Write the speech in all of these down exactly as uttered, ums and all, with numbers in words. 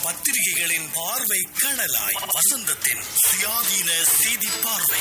பத்திரிகைகளின் பார்வை கடலாய் வசந்தத்தின் சுயாதீன செய்தி பார்வை.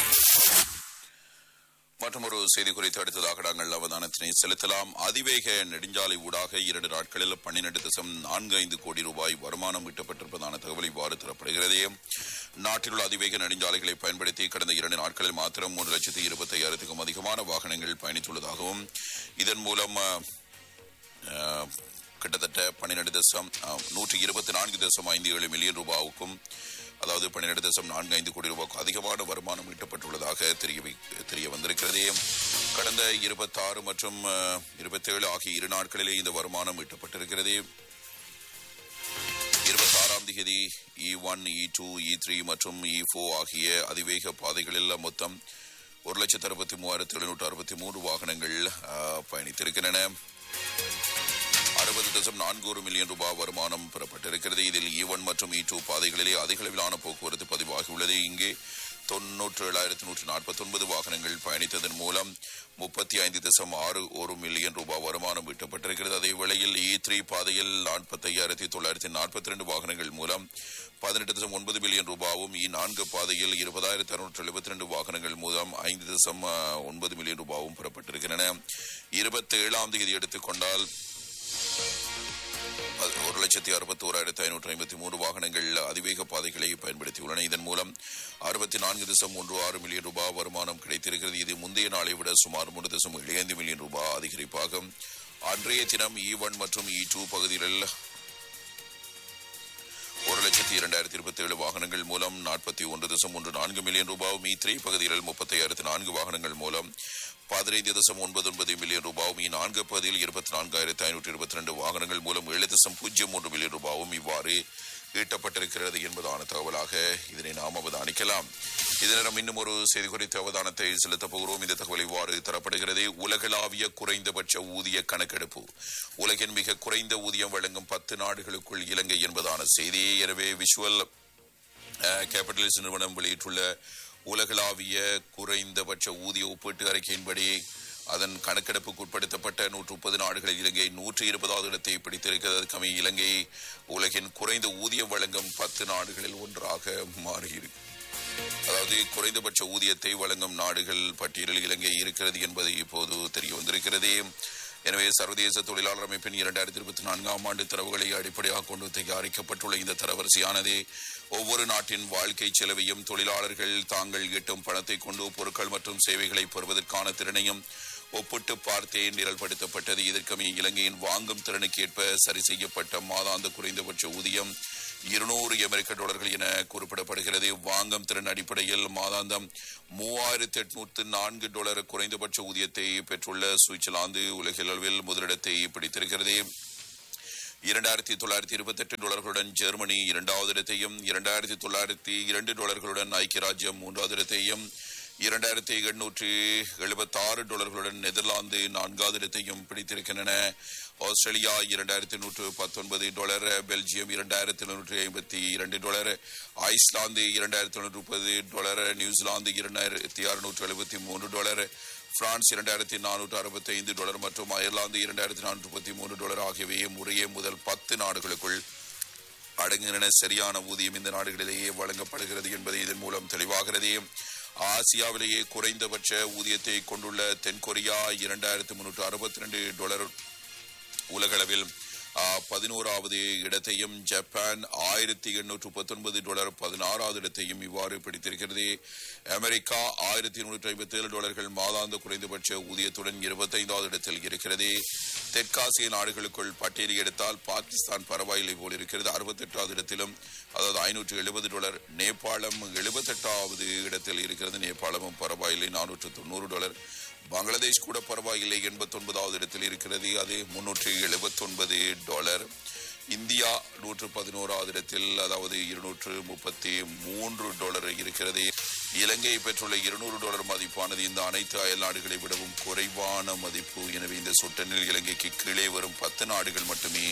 மற்றொரு செய்தி குறித்து அடுத்ததாக நாங்கள் அவதானத்தினை செலுத்தலாம். அதிவேக நெடுஞ்சாலை ஊடாக இரண்டு நாட்களில் பன்னிரண்டு தசம் நான்கு ஐந்து கோடி ரூபாய் வருமானம் ஈட்டப்பட்டிருப்பதான தகவல் இவ்வாறு தரப்படுகிறது. நாட்டில் உள்ள அதிவேக நெடுஞ்சாலைகளை பயன்படுத்தி கடந்த இரண்டு நாட்களில் மாத்திரம் மூன்று லட்சத்தி இருபத்தி ஐயாயிரத்துக்கும் அதிகமான வாகனங்கள் பயணித்துள்ளதாகவும் இதன் மூலம் கிட்டத்தட்ட பன்னிரண்டு தசம் நூற்றி இருபத்தி நான்கு தசம் ஐந்து ஏழு மில்லியன் ரூபாவுக்கும் அதாவது பன்னிரண்டு தசம் நான்கு ஐந்து கோடி ரூபாய்க்கு அதிகமான வருமானம் ஈட்டப்பட்டுள்ளதாக தெரிய வந்திருக்கிறது. கடந்த இருபத்தி ஆறு மற்றும் இருபத்தி ஏழு ஆகிய இரு நாட்களிலே இந்த வருமானம் ஈட்டப்பட்டிருக்கிறது. இருபத்தி ஆறாம் தேதி இ ஒன் இ டூ இ த்ரீ மற்றும் இ போர் ஆகிய அதிவேக பாதைகளில் மொத்தம் ஒரு லட்சத்து அறுபத்தி மூவாயிரத்தி எழுநூற்று அறுபத்தி மூன்று வாகனங்கள் பயணித்திருக்கின்றன. அறுபது தசம் நான்கு ஒரு மில்லியன் ரூபாய் வருமானம் பெறப்பட்டிருக்கிறது. இதில் இ ஒன் மற்றும் இ டூ பாதைகளிலே அதிக அளவிலான போக்குவரத்து பதிவாகியுள்ளது. இங்கே தொன்னூற்று ஏழாயிரத்தி நூற்றி நாற்பத்தி ஒன்பது வாகனங்கள் பயணித்ததன் மூலம் முப்பத்தி ஐந்து தசம் ஆறு ஒரு மில்லியன் ரூபாய் வருமானம் ஈட்டப்பட்டிருக்கிறது. அதே வேளையில் இ த்ரீ பாதையில் நாற்பத்தி ஐயாயிரத்தி தொள்ளாயிரத்தி நாற்பத்தி இரண்டு வாகனங்கள் மூலம் பதினெட்டு தசம் ஒன்பது பில்லியன் ரூபாவும் இ நான்கு பாதையில் இருபதாயிரத்தி அறுநூற்று எழுபத்தி இரண்டு வாகனங்கள் மூலம் ஐந்து தசம் ஒன்பது மில்லியன் ரூபாவும் பெறப்பட்டிருக்கின்றன. இருபத்தி ஏழாம் தேதி எடுத்துக்கொண்டால் ஒரு லட்சத்தி அறுபத்தி ஓராயிரத்தி ஐநூற்றி ஐம்பத்தி மூன்று வாகனங்கள் அதிவேக பாதைகளை பயன்படுத்தியுள்ளன. இதன் மூலம் அறுபத்தி நான்கு தசம் ஒன்று ஆறு மில்லியன் ரூபாய் வருமானம் கிடைத்திருக்கிறது. இது முந்தைய நாளை விட சுமார் மூன்று தசம் ஏழு ஐந்து மில்லியன் ரூபாய் அதிகரிப்பாகும். அன்றைய தினம் இ ஒன் மற்றும் இ டூ பகுதிகளில் ஒரு லட்சத்தி இரண்டாயிரத்தி இருபத்தி ஏழு வாகனங்கள் மூலம் நாற்பத்தி ஒன்று தசம் ஒன்று நான்கு மில்லியன் ரூபாயும் இ த்ரீ பகுதிகளில் முப்பத்தி ஐயாயிரத்தி நான்கு வாகனங்கள் மூலம் பதினைந்து தசம் ஒன்பது ஒன்பது மில்லியன் ரூபாயும் இ நான்கு பகுதியில் இருபத்தி நான்காயிரத்தி ஐநூற்றி இருபத்தி ரெண்டு வாகனங்கள் மூலம் ஏழு தசம் பூஜ்ஜியம் மூன்று மில்லியன் ரூபாயும் இவ்வாறு ஈட்டப்பட்டிருக்கிறது என்பதான தகவலாக இதனை நாம் அவதானிக்கலாம். இதனிடம் இன்னும் ஒரு செய்தி குறித்த அவதானத்தை செலுத்தப் போகிறோம். இந்த தகவல் இவ்வாறு தரப்படுகிறது. உலகளாவிய குறைந்தபட்ச ஊதிய கணக்கெடுப்பு. உலகின் மிக குறைந்த ஊதியம் வழங்கும் பத்து நாடுகளுக்குள் இலங்கை என்பதான செய்தி. எனவே விஷுவல் கேபிட்டலிஸ்ட் நிறுவனம் வெளியிட்டுள்ள உலகளாவிய குறைந்தபட்ச ஊதிய ஒப்பீட்டு அறிக்கையின்படி அதன் கணக்கெடுப்புக்கு உட்படுத்தப்பட்ட நூற்று முப்பது நாடுகளில் இலங்கை நூற்றி இருபதாவது இடத்தை பிடித்திருக்கிறது. இலங்கை உலகின் குறைந்த ஊதியம் வழங்கும் பத்து நாடுகளில் ஒன்றாக மாறியிருக்கு. அதாவது குறைந்தபட்ச ஊதியத்தை வழங்கும் நாடுகள் பட்டியலில் இலங்கை இருக்கிறது என்பது இப்போது தெரிய வந்திருக்கிறது. எனவே சர்வதேச தொழிலாளர் அமைப்பின் இரண்டாயிரத்தி இருபத்தி நான்காம் ஆண்டு தரவுகளை அடிப்படையாக கொண்டு தயாரிக்கப்பட்டுள்ள இந்த தரவரிசையானது ஒவ்வொரு நாட்டின் வாழ்க்கை செலவையும் தொழிலாளர்கள் தாங்கள் ஈட்டும் பணத்தை கொண்டு பொருட்கள் மற்றும் சேவைகளை பெறுவதற்கான திறனையும் ஒப்பிட்டு பார்த்தே நிரல்படுத்தப்பட்டது. இதற்கமே இலங்கையின் வாங்கும் திறனுக்கு ஏற்ப சரி செய்யப்பட்ட மாதாந்த குறைந்தபட்ச ஊதியம் இருநூறு அமெரிக்க டாலர்கள் என குறிப்பிடப்படுகிறது. வாங்கும் திறன் அடிப்படையில் மாதாந்தம் மூவாயிரத்தி எட்நூத்தி நான்கு டாலர் குறைந்தபட்ச ஊதியத்தை பெற்றுள்ள சுவிட்சர்லாந்து உலகளவில் முதலிடத்தை பிடித்திருக்கிறது. இரண்டாயிரத்தி தொள்ளாயிரத்தி இருபத்தி எட்டு டாலர்களுடன் ஜெர்மனி இரண்டாவது இடத்தையும், இரண்டாயிரத்தி தொள்ளாயிரத்தி இரண்டு டாலர்களுடன் ஐக்கிய ராஜ்யம் மூன்றாவது இடத்தையும், இரண்டாயிரத்தி எண்ணூற்றி எழுபத்தி ஆறு டாலர்களுடன் நெதர்லாந்து நான்காவது இடத்தையும் பிடித்திருக்கின்றன. ஆஸ்திரேலியா இரண்டாயிரத்தி நூற்று பத்தொன்பது டாலர், பெல்ஜியம் இரண்டாயிரத்தி நூற்றி ஐம்பத்தி இரண்டு டாலர், ஐஸ்லாந்து இரண்டாயிரத்தி நூற்று முப்பது டாலர், நியூசிலாந்து இரண்டாயிரத்தி அறுநூற்று எழுபத்தி மூன்று டாலர், பிரான்ஸ் இரண்டாயிரத்தி நானூற்று அறுபத்தி ஐந்து டாலர் மற்றும் அயர்லாந்து இரண்டாயிரத்தி நானூற்று முப்பத்தி மூன்று டாலர் ஆகியவை முறையே முதல் பத்து நாடுகளுக்குள் அடங்குகின்றன. சரியான ஊதியம் இந்த நாடுகளிலேயே வழங்கப்படுகிறது என்பது இதன் மூலம் தெளிவாகிறது. ஆசியாவிலேயே குறைந்தபட்ச ஊதியத்தை கொண்டுள்ள தென்கொரியா இரண்டாயிரத்தி முன்னூற்று அறுபத்தி இரண்டு டாலர் உலகளவில் பதினோராவது இடத்தையும், ஜப்பான் ஆயிரத்தி எண்ணூற்று முப்பத்தி ஒன்பது டாலர் பதினாறாவது இடத்தையும் இவ்வாறு பிடித்திருக்கிறது. அமெரிக்கா ஆயிரத்தி நூற்றி ஐம்பத்தி ஏழு டாலர்கள் மாதாந்த குறைந்தபட்ச ஊதியத்துடன் இருபத்தி ஐந்தாவது இடத்தில் இருக்கிறது. தெற்காசிய நாடுகளுக்குள் பட்டியலை எடுத்தால் பாகிஸ்தான் பரவாயில்லை போல் இருக்கிறது, அறுபத்தி எட்டாவது இடத்திலும், அதாவது ஐநூற்று எழுபது டாலர். நேபாளம் எழுபத்தி எட்டாவது இடத்தில் இருக்கிறது, நேபாளமும் பரவாயில்லை நானூற்று தொண்ணூறு டாலர். பங்களாதேஷ் கூட பரவாயில்லை எண்பத்தி ஒன்பதாவது இடத்தில் இருக்கிறது, அது முன்னூற்றி எழுபத்தி ஒன்பது டாலர். இந்தியா நூற்று பதினோராவது இடத்தில், அதாவது இருநூற்று முப்பத்தி மூன்று டாலர் இருக்கிறது. இலங்கை பெற்றுள்ள இருநூறு டாலர் மதிப்பானது இந்த அனைத்து அயல் நாடுகளை விடவும் குறைவான மதிப்பு. எனவே இந்த சுட்டனில் இலங்கைக்கு கீழே வரும் பத்து நாடுகள் மட்டுமே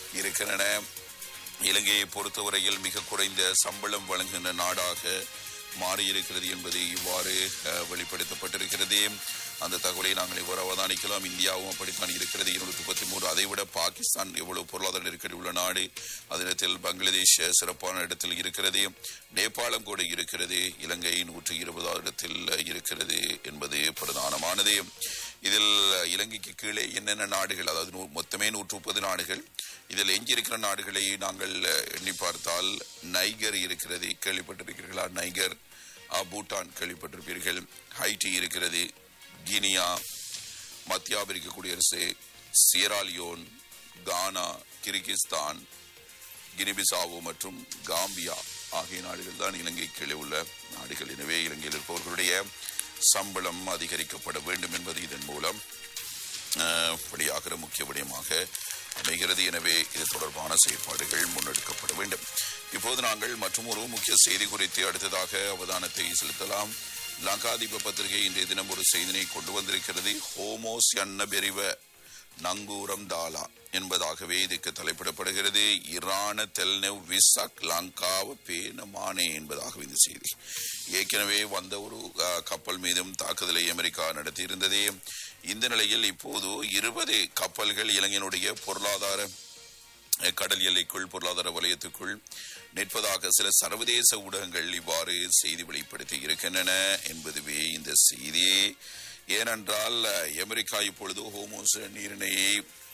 இருக்கின்றன. இலங்கையை பொறுத்தவரையில் மிக குறைந்த சம்பளம் வழங்குகின்ற நாடாக மாறியிருக்கிறது என்பது இவ்வாறு வெளிப்படுத்தப்பட்டிருக்கிறது. அந்த தகவலை நாங்கள் இவ்வாறு அவதானிக்கலாம். இந்தியாவும் அப்படித்தான் இருக்கிறது. இருநூற்றி முப்பத்தி மூன்று அதை விட பாகிஸ்தான் எவ்வளவு பொருளாதார நெருக்கடி உள்ள நாடு. அதே நேரத்தில் பங்களாதேஷ் சிறப்பான இடத்தில் இருக்கிறது. நேபாளம் கூட இருக்கிறது. இலங்கை நூற்றி இருபதாவது இடத்தில் இருக்கிறது என்பது பிரதானமானது. இதில் இலங்கைக்கு கீழே என்னென்ன நாடுகள், அதாவது மொத்தமே நூற்று முப்பது நாடுகள், இதில் எஞ்சியிருக்கிற நாடுகளை நாங்கள் எண்ணி பார்த்தால் நைகர் இருக்கிறது, கேள்விப்பட்டிருக்கிறீர்களா? நைகர். பூட்டான் கேள்விப்பட்டிருப்பீர்கள். ஹைட்டி இருக்கிறது, கினியா, மத்திய ஆப்பிரிக்க குடியரசு, சியராலியோன், கானா, கிர்கிஸ்தான், கினிபிசாவோ மற்றும் காம்பியா ஆகிய நாடுகள் தான் இலங்கை கீழே உள்ள நாடுகள். எனவே இலங்கையில் இருப்பவர்களுடைய சம்பளம் அதிகரிக்கப்பட வேண்டும் என்பது இதன் மூலம் வெளியாகிற முக்கிய விடயமாக அமைகிறது. எனவே இது தொடர்பான செயற்பாடுகள் முன்னெடுக்கப்பட வேண்டும். இப்போது நாங்கள் மற்றும் ஒரு முக்கிய செய்தி குறித்து அடுத்ததாக அவதானத்தை செலுத்தலாம். லங்காதீப பத்திரிகை இன்றைய தினம் ஒரு செய்தினை கொண்டு வந்திருக்கிறது. ஹோமோஸ் அன்ன பெரிவ நங்கூரம் தாலா என்பதாகவே இதுக்கு தலைப்பிடப்படுகிறது. இரான தெல்னெவ் விசக் லங்காவ பேனமானே என்பதாக இந்த செய்தி. ஏற்கனவே வந்த ஒரு கப்பல் மீதும் தாக்குதலை அமெரிக்கா நடத்தியிருந்தது. இந்த நிலையில் இப்போது இருபது கப்பல்கள் இலங்கையினுடைய பொருளாதார கடல் எல்லைக்குள், பொருளாதார வலயத்துக்குள் நிற்பதாக சில சர்வதேச ஊடகங்கள் இவ்வாறு செய்தி வெளிப்படுத்தி இருக்கின்றன என்பதுவே இந்த செய்தி. ஏனென்றால் அமெரிக்கா இப்பொழுது ஹோமோஸ் நீரிணையை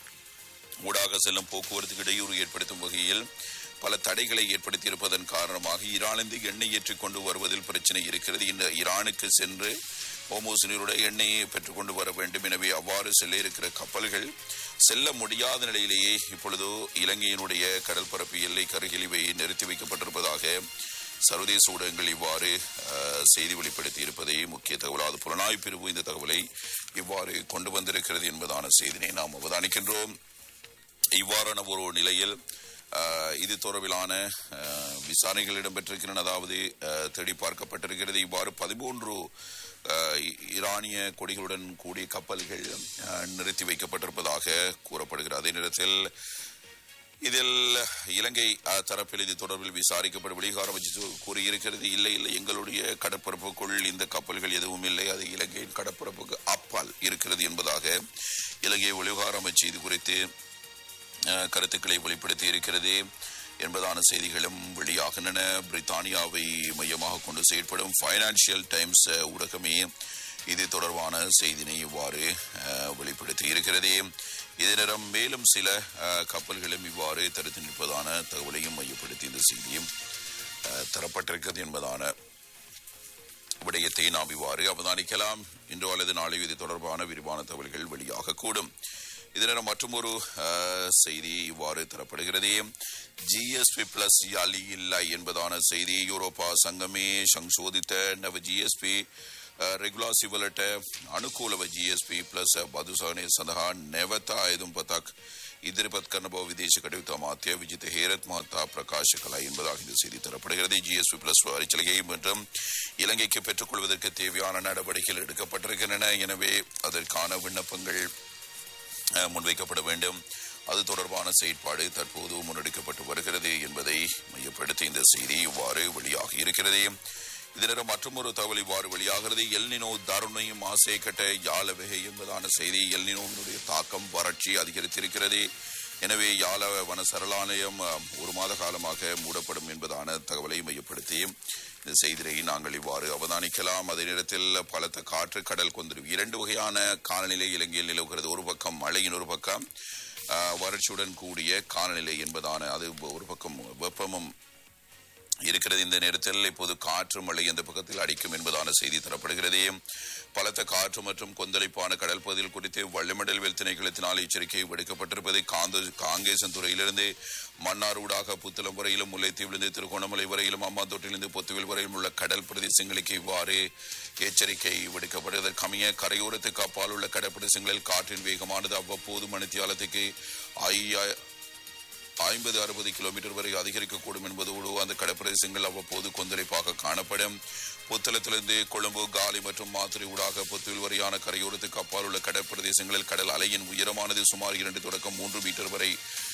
ஊடாக செல்லும் போக்குவரத்துக்கு இடையூறு ஏற்படுத்தும் வகையில் பல தடைகளை ஏற்படுத்தி இருப்பதன் காரணமாக ஈரானிலிருந்து எண்ணெய் ஏற்றிக் கொண்டு வருவதில் பிரச்சனை இருக்கிறது. இந்த ஈரானுக்கு சென்று ஹோமோஸ் நீருடைய எண்ணெயை பெற்றுக்கொண்டு வர வேண்டும். எனவே அவ்வாறு செல்ல இருக்கிற கப்பல்கள் செல்ல முடியாத நிலையிலேயே இப்பொழுது இலங்கையினுடைய கடல் பரப்பு எல்லை கருகில் இவை நிறுத்தி வைக்கப்பட்டிருப்பதாக சர்வதேச ஊடகங்கள் இவ்வாறு செய்தி வெளிப்படுத்தி இருப்பதை முக்கிய தகவலாக புலனாய்வு பிரிவு இந்த தகவலை இவ்வாறு கொண்டு வந்திருக்கிறது என்பதான செய்தினை நாம் அவதானிக்கின்றோம். இவ்வாறான ஒரு நிலையில் இது தொடர்பிலான விசாரணைகள் இடம்பெற்றிருக்கின்றன. அதாவது தேடி பார்க்கப்பட்டிருக்கிறது. இவ்வாறு பதிமூன்று ஈரானிய கொடிகளுடன் கூடிய கப்பல்கள் நிறுத்தி வைக்கப்பட்டிருப்பதாக கூறப்படுகிறது. அதே நேரத்தில் இதில் இலங்கை தரப்பில் இது தொடர்பில் விசாரிக்கப்பட வெளிகார அமைச்சு கூறியிருக்கிறது. இல்லை இல்லை எங்களுடைய கடற்பரப்புக்குள் இந்த கப்பல்கள் எதுவும் இல்லை, அது இலங்கையின் கடற்பரப்புக்கு அப்பால் இருக்கிறது என்பதாக இலங்கை வெளிகார அமைச்சு இது குறித்து கருத்துக்களை வெளிப்படுத்தி இருக்கிறது என்பதான செய்திகளும் வெளியாகின்றன. பிரித்தானியாவை மையமாக கொண்டு செயற்படும் பைனான்சியல் டைம்ஸ் ஊடகமே இது தொடர்பான செய்தினை இவ்வாறு வெளிப்படுத்தி இருக்கிறது. இதனிடம் மேலும் சில கப்பல்களும் இவ்வாறு தடுத்து நிற்பதான தகவலையும் மையப்படுத்தி இந்த செய்தியும் தரப்பட்டிருக்கிறது என்பதான விடயத்தை நாம் இவ்வாறு அவதானிக்கலாம். இன்று அல்லது நாளை இது தொடர்பான விரிவான தகவல்கள் வெளியாக கூடும். இதனிடம் மற்றும் ஒரு செய்தி இவ்வாறு தரப்படுகிறது. ஜிஎஸ்பி பிளஸ் அலி இல்லை என்பதான செய்தி. யூரோப்பா சங்கமே சங்கோதித்த நவ ஜிஎஸ்பி ரெகுலா சிவலட்ட அனுகூலவ ஜிஎஸ்பி பிளஸ் பதுசானே சந்தகா ನೆವತ ಐದು ಪತಕ್ இதிர்பத் கர்ணபோ விதேச கடிதம் மாத்திய விஜித் ஹேரத் மஹத்தா பிரகாஷ் கலா என்பதாக இந்த செய்தி தரப்படுகிறது. ஜிஎஸ்பி பிளஸ் வரிச்சலுகை மற்றும் இலங்கைக்கு பெற்றுக் கொள்வதற்கு தேவையான நடவடிக்கைகள் எடுக்கப்பட்டிருக்கின்றன. எனவே அதற்கான விண்ணப்பங்கள் முன்வைக்கப்பட வேண்டும். அது தொடர்பான செயற்பாடு தற்போது முன்னெடுக்கப்பட்டு வருகிறது என்பதை மையப்படுத்தி இந்த செய்தி இவ்வாறு வெளியாகி இருக்கிறது. இதனிடம் மற்றும் ஒரு தகவல் இவ்வாறு வெளியாகிறது. எல்னினோ தாருணையும் ஆசை கட்ட யாழ வெகை என்பதான செய்தி. எல்னினோவினுடைய தாக்கம் வறட்சி அதிகரித்திருக்கிறது. எனவே யாழ வன சரணாலயம் ஒரு மாத காலமாக மூடப்படும் என்பதான தகவலை மையப்படுத்தி இந்த செய்தியை நாங்கள் இவ்வாறு அவதானிக்கலாம். அதே நேரத்தில் பலத்த காற்று, கடல் கொந்தளிப்பு, இரண்டு வகையான காலநிலை இலங்கையில் நிலவுகிறது. ஒரு பக்கம் மழையின், ஒரு பக்கம் வறட்சியுடன் கூடிய காலநிலை என்பதான அது ஒரு பக்கம் வெப்பமும் இருக்கிறது. இந்த நேரத்தில் இப்போது காற்று மழை எந்த பக்கத்தில் அடிக்கும் என்பதான செய்தி தரப்படுகிறது. பலத்த காற்று மற்றும் கொந்தளிப்பான கடல் பகுதிகள் குறித்து வளிமண்டல் திணைக்களத்தினால் எச்சரிக்கை விடுக்கப்பட்டிருப்பது. காங்கேசன் துறையிலிருந்து மன்னார் ஊடாக புத்தளம் வரையிலும், முல்லைத்தீவிலிருந்து திருகோணமலை வரையிலும், அம்மாந்தோட்டிலிருந்து பொத்துவில் வரையிலும் உள்ள கடல் பிரதேசங்களுக்கு இவ்வாறு எச்சரிக்கை விடுக்கப்படுகிறது. கமிய கரையோரத்துக்கு அப்பால் உள்ள கடற்பிரதேசங்களில் காற்றின் வேகமானது அவ்வப்போது மணித்தியாலத்துக்கு ஐம்பது அறுபது கிலோமீட்டர் வரை அதிகரிக்கக்கூடும் என்பதோடு அந்த கடற்பிரதேசங்கள் அவ்வப்போது கொந்தளிப்பாக காணப்படும். புத்தளத்திலிருந்து கொழும்பு, காலி மற்றும் மாத்துரை ஊடாக பொத்துவில் வரையான கரையோரத்துக்கு அப்பால் உள்ள கடற்பிரதேசங்களில் கடல் அலையின் உயரமானது சுமார் இரண்டு தொடக்கம் மூன்று மீட்டர் வரை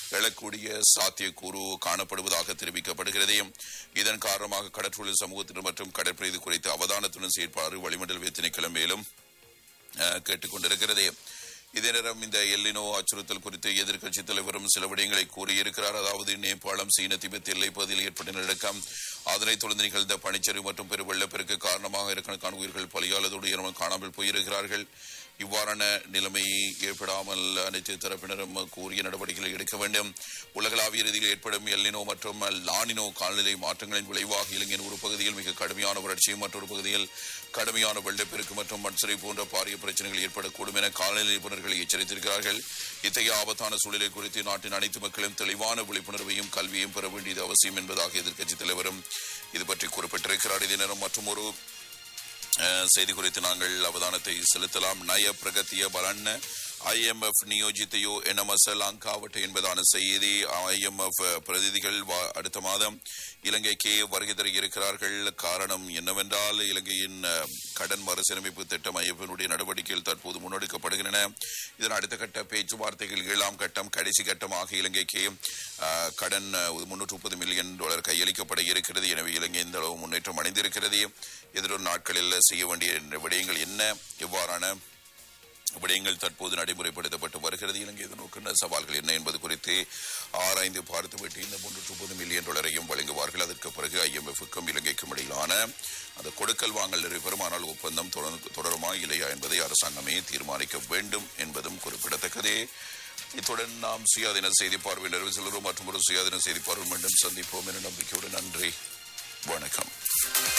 எழக்கூடிய சாத்தியக்கூறு காணப்படுவதாக தெரிவிக்கப்படுகிறது. இதன் காரணமாக கடற்றொழில் சமூகத்தினர் மற்றும் கடற்படை குறித்து அவதானத்துடன் செயற்பாடு வளிமண்டல திணைக்களம் மேலும் கேட்டுக் கொண்டிருக்கிறது. இதே நேரம் இந்த எல்லினோ அச்சுறுத்தல் குறித்து எதிர்க்கட்சி தலைவரும் சில விடயங்களை கூறியிருக்கிறார். அதாவது நேபாளம் சீன திபெத் எல்லை பகுதியில் ஏற்பட்ட நிலநடுக்கம், அதனைத் தொடர்ந்து நிகழ்ந்த பனிச்சரிவு மற்றும் பெரு வெள்ளப்பெருக்கு காரணமாக இருக்கணக்கான உயிர்கள் பலியாளதோடு காணாமல் போயிருக்கிறார்கள். இவ்வாறான நிலைமை ஏற்படாமல் அனைத்து தரப்பினரும் கூறிய நடவடிக்கைகளை எடுக்க வேண்டும். உலகளாவிய ரீதியில் ஏற்படும் எல்லினோ மற்றும் லானினோ காலநிலை மாற்றங்களின் விளைவாக இலங்கையின் ஒரு பகுதியில் மிக கடுமையான வறட்சியும் மற்றொரு பகுதியில் கடுமையான வெள்ளப்பெருக்கு மற்றும் மண்சரிவு போன்ற பாரிய பிரச்சனைகள் ஏற்படக்கூடும் என காலநிலை நிபுணர்கள் எச்சரித்திருக்கிறார்கள். இத்தகைய ஆபத்தான சூழலை குறித்து நாட்டின் அனைத்து மக்களும் தெளிவான விழிப்புணர்வையும் கல்வியையும் பெற வேண்டியது அவசியம் என்பதாக எதிர்க்கட்சித் தலைவரும் இது பற்றி குறிப்பிட்டிருக்கிறார். இதே நேரம் மற்றும் ஒரு செய்தி குறித்து நாங்கள் அவதானத்தை செலுத்தலாம். நய பிரகத்திய பலன் ஐஎம்எஃப் நியோஜித்தையோ எனமச லங்காவட்ட என்பதான செய்தி. ஐஎம்எஃப் பிரதிநிதிகள் அடுத்த மாதம் இலங்கைக்கு வருகை தர இருக்கிறார்கள். காரணம் என்னவென்றால் இலங்கையின் கடன் மறுசீரமைப்பு திட்டம் ஐஎம்எஃப் நடவடிக்கைகள் தற்போது முன்னெடுக்கப்படுகின்றன. இதன் அடுத்த கட்ட பேச்சுவார்த்தைகள் ஏழாம் கட்டம் கடைசி கட்டமாக இலங்கைக்கு கடன் முன்னூற்று முப்பது மில்லியன் டாலர் கையளிக்கப்பட இருக்கிறது. எனவே இலங்கை இந்த அளவு முன்னேற்றம் அடைந்திருக்கிறது. எதிர்வரும் நாட்களில் செய்ய வேண்டிய விடயங்கள் என்ன, எவ்வாறான விடயங்கள் தற்போது நடைமுறைப்படுத்தப்பட்டு வருகிறது, இலங்கை எதிர்நோக்கின்ற சவால்கள் என்ன என்பது குறித்து ஆராய்ந்து பார்த்துவிட்டு இந்த முன்னூற்று முப்பது மில்லியன் டாலரையும் வழங்குவார்கள். அதற்கு பிறகு ஐஎம்எஃப்க்கும் இலங்கைக்கும் இடையிலான அந்த கொடுக்கல் வாங்கல் நிறைவேறும். ஆனால் ஒப்பந்தம் தொடருமா இல்லையா என்பதை அரசாங்கமே தீர்மானிக்க வேண்டும் என்பதும் குறிப்பிடத்தக்கதே. இத்துடன் நாம் சுயாதீன செய்தி பார்வை நிறைவு செல்கிறோம். மற்றும் ஒரு சுயாதீன செய்தி பார்வை மீண்டும் சந்திப்போம் என நம்பிக்கையுடன் நன்றி, வணக்கம்.